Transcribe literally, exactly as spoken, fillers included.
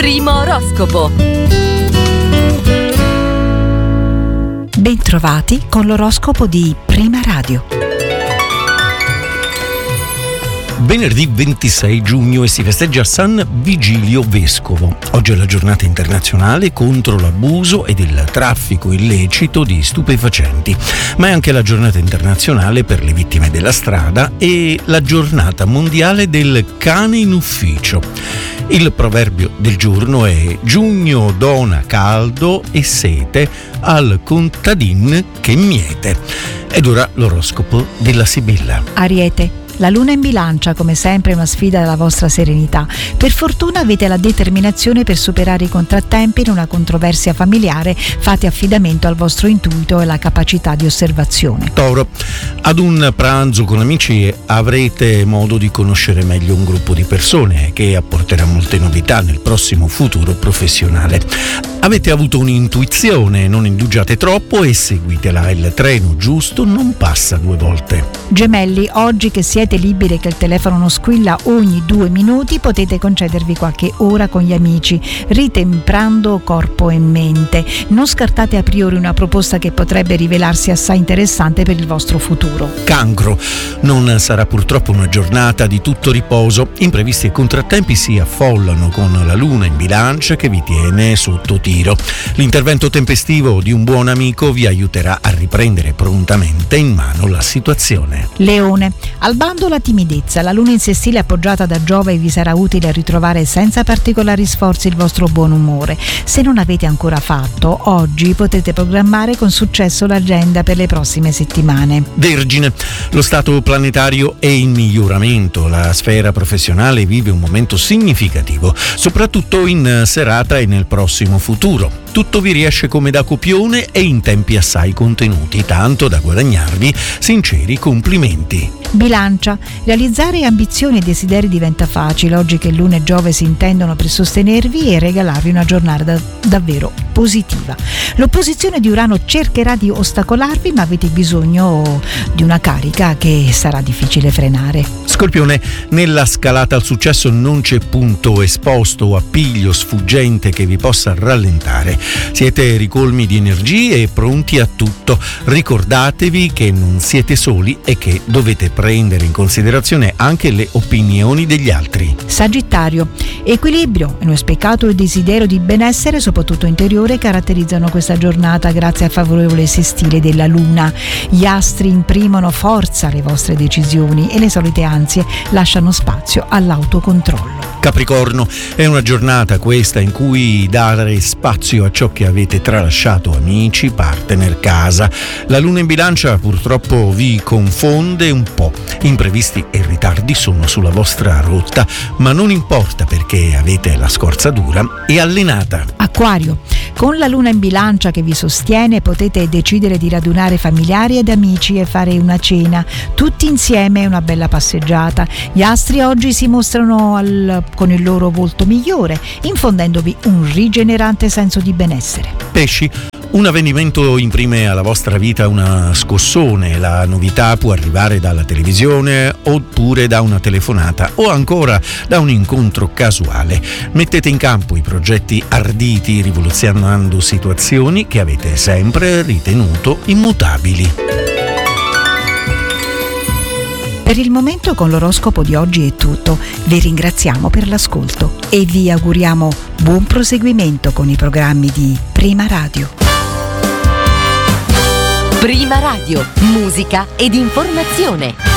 Primo oroscopo. Bentrovati con l'oroscopo di Prima Radio. Venerdì ventisei giugno e si festeggia San Vigilio Vescovo. Oggi è la giornata internazionale contro l'abuso ed il traffico illecito di stupefacenti, ma è anche la giornata internazionale per le vittime della strada e la giornata mondiale del cane in ufficio. Il proverbio del giorno è: giugno dona caldo e sete al contadin che miete. Ed ora l'oroscopo della Sibilla. Ariete. La luna in bilancia, come sempre, è una sfida della vostra serenità. Per fortuna avete la determinazione per superare i contrattempi in una controversia familiare. Fate affidamento al vostro intuito e alla capacità di osservazione. Toro. Ad un pranzo con amici avrete modo di conoscere meglio un gruppo di persone che apporterà molte novità nel prossimo futuro professionale. Avete avuto un'intuizione, non indugiate troppo e seguitela. Il treno giusto non passa due volte. Gemelli, oggi che siete liberi e che il telefono non squilla ogni due minuti, potete concedervi qualche ora con gli amici, ritemprando corpo e mente. Non scartate a priori una proposta che potrebbe rivelarsi assai interessante per il vostro futuro. Cancro. Non sarà purtroppo una giornata di tutto riposo. Imprevisti e contrattempi si affollano con la luna in bilancia che vi tiene sotto tiro. L'intervento tempestivo di un buon amico vi aiuterà a riprendere prontamente in mano la situazione. Leone. Al bando la timidezza. La luna in sestile appoggiata da Giove vi sarà utile a ritrovare senza particolari sforzi il vostro buon umore. Se non avete ancora fatto, oggi potete programmare con successo l'agenda per le prossime settimane. Vergine. Lo stato planetario è in miglioramento. La sfera professionale vive un momento significativo, soprattutto in serata e nel prossimo futuro. Tutto vi riesce come da copione e in tempi assai contenuti, tanto da guadagnarvi sinceri complimenti. Bilancia. Realizzare ambizioni e desideri diventa facile oggi che Luna e Giove si intendono per sostenervi e regalarvi una giornata davvero positiva. L'opposizione di Urano cercherà di ostacolarvi, ma avete bisogno di una carica che sarà difficile frenare. Scorpione. Nella scalata al successo non c'è punto esposto o appiglio sfuggente che vi possa rallentare. Siete ricolmi di energie e pronti a tutto. Ricordatevi che non siete soli e che dovete prendere in considerazione anche le opinioni degli altri. Sagittario. Equilibrio, uno speccato e desiderio di benessere, soprattutto interiore, caratterizzano questa giornata grazie al favorevole sestile della Luna. Gli astri imprimono forza alle vostre decisioni e le solite ansie lasciano spazio all'autocontrollo. Capricorno. È una giornata questa in cui dare spazio a ciò che avete tralasciato, amici, partner, casa. La luna in bilancia purtroppo vi confonde un po'. Imprevisti e ritardi sono sulla vostra rotta, ma non importa perché avete la scorza dura e allenata. Acquario. Con la luna in bilancia che vi sostiene potete decidere di radunare familiari ed amici e fare una cena tutti insieme, una bella passeggiata. Gli astri oggi si mostrano al, con il loro volto migliore, infondendovi un rigenerante senso di benessere. Pesci. Un avvenimento imprime alla vostra vita una scossone. La novità può arrivare dalla televisione oppure da una telefonata o ancora da un incontro casuale. Mettete in campo i progetti arditi rivoluzionando situazioni che avete sempre ritenuto immutabili. Per il momento con l'oroscopo di oggi è tutto. Vi ringraziamo per l'ascolto e vi auguriamo buon proseguimento con i programmi di Prima Radio. Prima Radio, musica ed informazione.